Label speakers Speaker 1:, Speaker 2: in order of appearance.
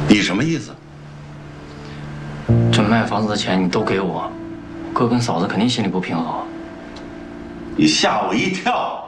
Speaker 1: 你什么意思？
Speaker 2: 这卖房子的钱你都给我，哥跟嫂子肯定心里不平衡。
Speaker 1: 你吓我一跳！